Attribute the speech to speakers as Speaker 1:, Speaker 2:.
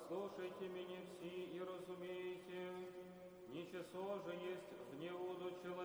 Speaker 1: Послушайте меня все и разумейте, ничего же есть в неуду человека,